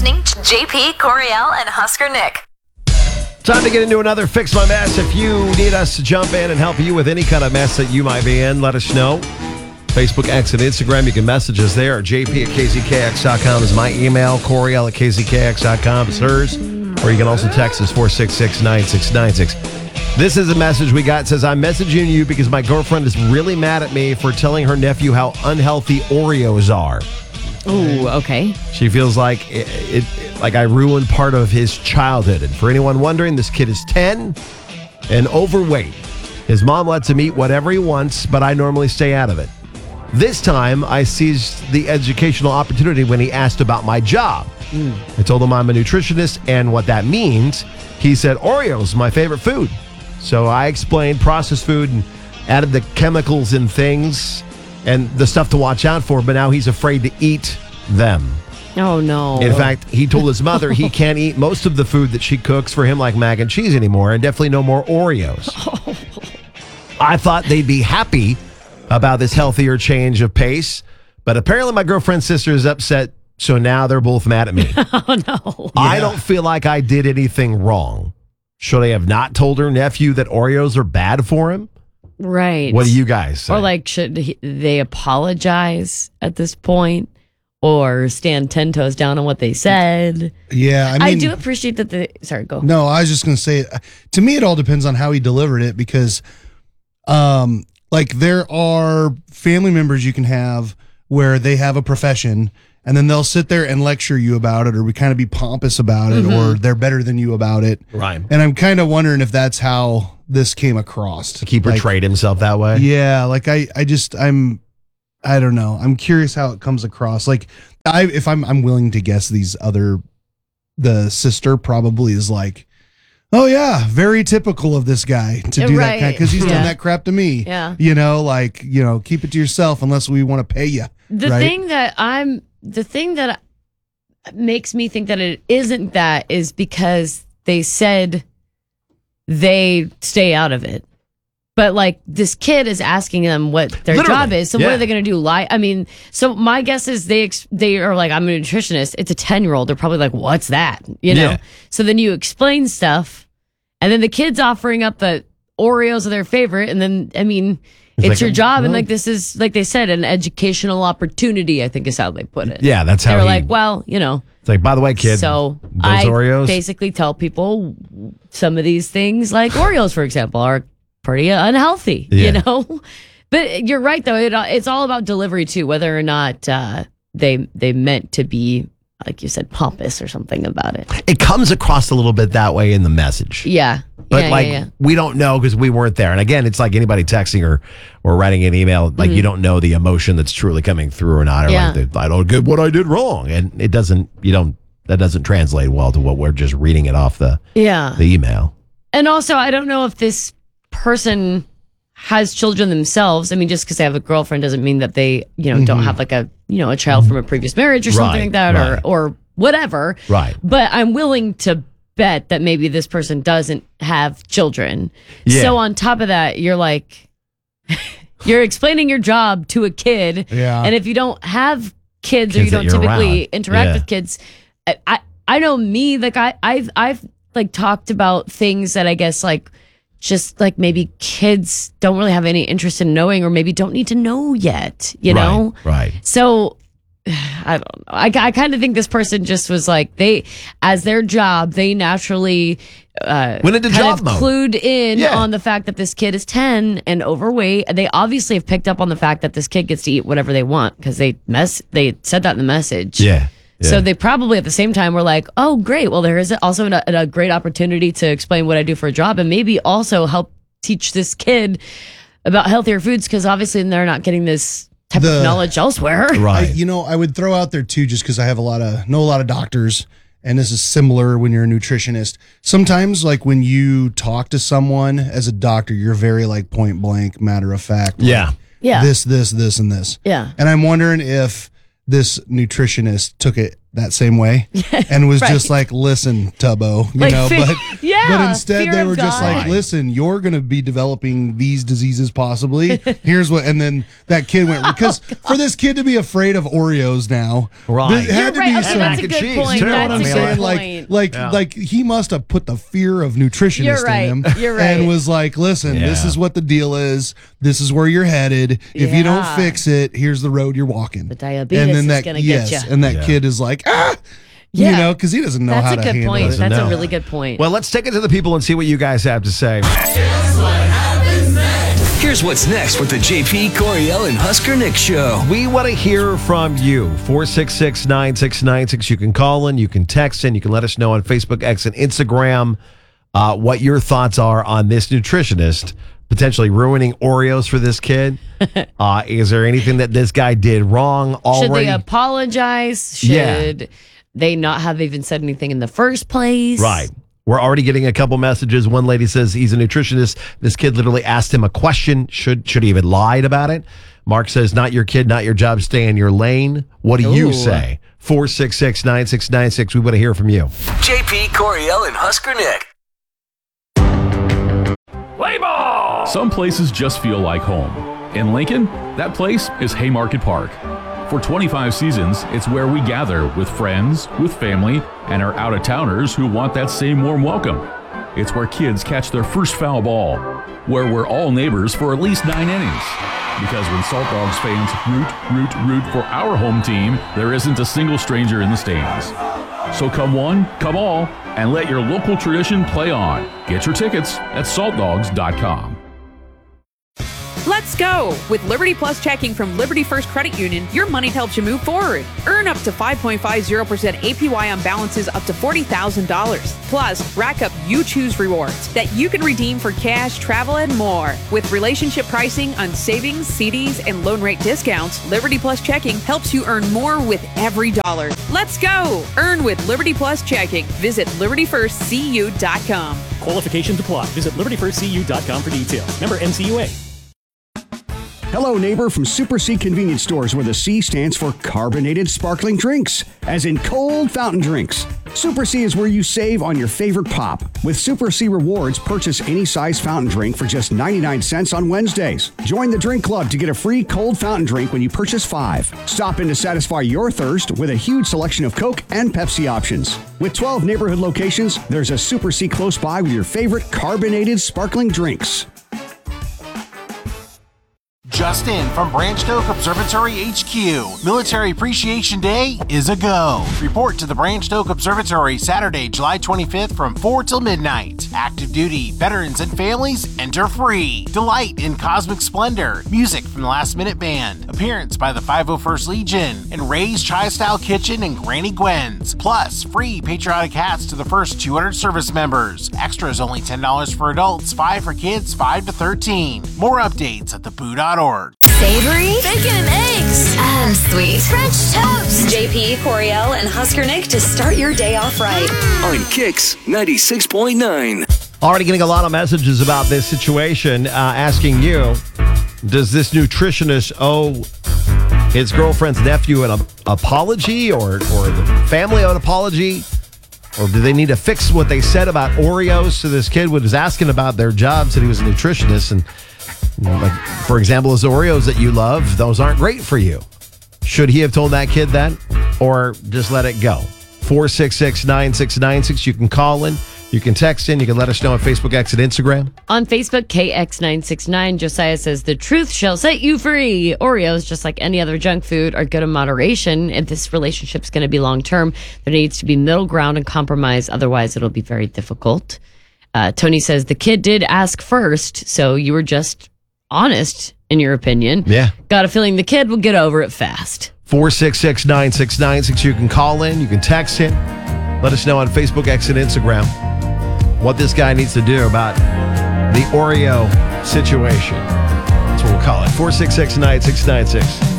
listening to JP, Coriel, and Husker Nick. Time to get into another Fix My Mess. If you need us to jump in and help you with any kind of mess that you might be in, let us know. Facebook, X, and Instagram. You can message us there. JP at KZKX.com is my email. Coriel at KZKX.com is hers. Or you can also text us 466-9696. This is a message we got. It says, I'm messaging you because my girlfriend is really mad at me for telling her nephew how unhealthy Oreos are. Ooh, okay. She feels like like I ruined part of his childhood. And for anyone wondering, this kid is 10 and overweight. His mom lets him eat whatever he wants, but I normally stay out of it. This time, I seized the educational opportunity when he asked about my job. I told him I'm a nutritionist and what that means. He said, Oreos, my favorite food. So I explained processed food and added the chemicals and things and the stuff to watch out for, but now he's afraid to eat them. Oh, no. In fact, he told his mother he can't eat most of the food that she cooks for him, like mac and cheese anymore, and definitely no more Oreos. I thought they'd be happy about this healthier change of pace, but apparently my girlfriend's sister is upset, so now they're both mad at me. Oh, no. I don't feel like I did anything wrong. Should I have not told her nephew that Oreos are bad for him? Right. What do you guys say? Or like, should they apologize at this point? Or stand 10 toes down on what they said? Yeah, I mean, I do appreciate that sorry, go. No, I was just going to say, to me, it all depends on how he delivered it because, like, there are family members you can have where they have a profession and then they'll sit there and lecture you about it or we kind of be pompous about it or they're better than you about it. Right. And I'm kind of wondering if that's how this came across. He portrayed himself that way? Yeah, like I don't know. I'm curious how it comes across. Like, I'm willing to guess the sister probably is like, oh yeah, very typical of this guy to do that kind because he's done that crap to me. Yeah. Keep it to yourself unless we want to pay you. The thing that makes me think that it isn't that is because they said they stay out of it. But like this kid is asking them what their job is. So what are they going to do? Lie? I mean, so my guess is they are like, I'm a nutritionist. It's a 10-year-old. They're probably like, what's that? You know? Yeah. So then you explain stuff and then the kid's offering up the Oreos are their favorite. And then, I mean, it's like your job. And like, this is, like they said, an educational opportunity, I think is how they put it. Yeah, that's how they're like, well, It's like, by the way, kid, so those I Oreos? basically tell people some of these things, like Oreos, for example, are pretty unhealthy, But you're right, though. It's all about delivery, too, whether or not they meant to be, like you said, pompous or something about it. It comes across a little bit that way in the message. Yeah. But we don't know because we weren't there. And again, it's like anybody texting or writing an email, like you don't know the emotion that's truly coming through or not. Or like, I don't get what I did wrong. And it doesn't, that doesn't translate well to what we're just reading it off the email. And also, I don't know if this person has children themselves. I mean, just because they have a girlfriend doesn't mean that they, don't have like a child from a previous marriage or something like that or whatever. Right. But I'm willing to bet that maybe this person doesn't have children. Yeah. So on top of that, you're like, you're explaining your job to a kid. Yeah. And if you don't have kids or you don't typically interact with kids, I know me, like I've like talked about things that I guess like, just like maybe kids don't really have any interest in knowing or maybe don't need to know yet, know? Right. So I don't know. I kind of think this person just was like, as their job, they naturally went into job mode. Clued in on the fact that this kid is 10 and overweight. They obviously have picked up on the fact that this kid gets to eat whatever they want because they said that in the message. Yeah. So they probably at the same time were like, oh, great. Well, there is also a great opportunity to explain what I do for a job and maybe also help teach this kid about healthier foods because obviously they're not getting this type of knowledge elsewhere. Right. I would throw out there too, just because I have know a lot of doctors and this is similar when you're a nutritionist. Sometimes like when you talk to someone as a doctor, you're very like point blank, matter of fact. Like, yeah. This, and this. Yeah. And I'm wondering if this nutritionist took it that same way and was Right. just like, listen, Tubbo, Like, but instead fear they of were just God. like, listen, you're going to be developing these diseases possibly. Here's what, and then that kid went, because for this kid to be afraid of Oreos now, Right. there You're had to right. be Okay, some, that's a and good cheese, point. too. That's I a mean, good like, point. like he must have put the fear of nutritionist You're right. in him You're right. and was like, listen, this Yeah. is what the deal is. This is where you're headed. If you don't Yeah. fix it, here's the road you're walking. The diabetes is gonna get ya. And that Yeah. kid is like, Yeah. you know, because he doesn't know That's how a to good handle point. it. That's know. a really good point. Well, let's take it to the people and see what you guys have to say. Here's what's next with the JP, Coriel, and Husker Nick show. We want to hear from you. 466-9696. You can call in, you can text in, you can let us know on Facebook, X, and Instagram what your thoughts are on this nutritionist potentially ruining Oreos for this kid. Is there anything that this guy did wrong already? Should they apologize? Should they not have even said anything in the first place? Right. We're already getting a couple messages. One lady says he's a nutritionist. This kid literally asked him a question. Should he even lied about it? Mark says, not your kid, not your job. Stay in your lane. What do you Ooh. say? 466-9696. We want to hear from you. JP, Coriel, and Husker Nick. Some places just feel like home. In Lincoln, that place is Haymarket Park. For 25 seasons, it's where we gather with friends, with family, and our out-of-towners who want that same warm welcome. It's where kids catch their first foul ball, where we're all neighbors for at least 9 innings. Because when Salt Dogs fans root for our home team, there isn't a single stranger in the stands. So come one, come all, and let your local tradition play on. Get your tickets at saltdogs.com. Let's go! With Liberty Plus checking from Liberty First Credit Union, your money helps you move forward. Earn up to 5.50% APY on balances up to $40,000. Plus, rack up You Choose rewards that you can redeem for cash, travel, and more. With relationship pricing on savings, CDs, and loan rate discounts, Liberty Plus checking helps you earn more with every dollar. Let's go! Earn with Liberty Plus checking. Visit LibertyFirstCU.com. Qualifications apply. Visit LibertyFirstCU.com for details. Member NCUA. Hello, neighbor from Super C Convenience Stores, where the C stands for carbonated sparkling drinks, as in cold fountain drinks. Super C is where you save on your favorite pop. With Super C Rewards, purchase any size fountain drink for just 99 cents on Wednesdays. Join the drink club to get a free cold fountain drink when you purchase 5. Stop in to satisfy your thirst with a huge selection of Coke and Pepsi options. With 12 neighborhood locations, there's a Super C close by with your favorite carbonated sparkling drinks. Just in from Branched Oak Observatory HQ. Military Appreciation Day is a go. Report to the Branched Oak Observatory Saturday, July 25th from 4 till midnight. Active duty, veterans, and families enter free. Delight in cosmic splendor. Music from the Last Minute Band. Appearance by the 501st Legion. And Ray's Tri-Style Kitchen and Granny Gwen's. Plus, free patriotic hats to the first 200 service members. Extras only $10 for adults, $5 for kids, 5 to 13. More updates at theboo.org. Savory, bacon and eggs, and sweet French toast. JP, Coriel, and Husker Nick to start your day off right. On Kicks 96.9. Already getting a lot of messages about this situation, asking you, does this nutritionist owe his girlfriend's nephew an apology or the family an apology? Or do they need to fix what they said about Oreos? So this kid was asking about their job, said he was a nutritionist, and like, for example, those Oreos that you love, those aren't great for you. Should he have told that kid that or just let it go? 466-9696. You can call in. You can text in. You can let us know on Facebook, X, and Instagram. On Facebook, KX969, Josiah says, the truth shall set you free. Oreos, just like any other junk food, are good in moderation. If this relationship's going to be long-term, there needs to be middle ground and compromise. Otherwise, it'll be very difficult. Tony says, the kid did ask first, so you were just honest in your opinion. Yeah. Got a feeling the kid will get over it fast. 466-9696. You can call in. You can text in. Let us know on Facebook, X, and Instagram what this guy needs to do about the Oreo situation. That's what we'll call it. 466-9696.